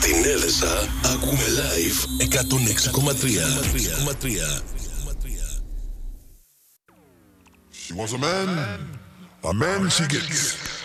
Στην Έδεσα ακούμε live 106,3. She wants a man she gets.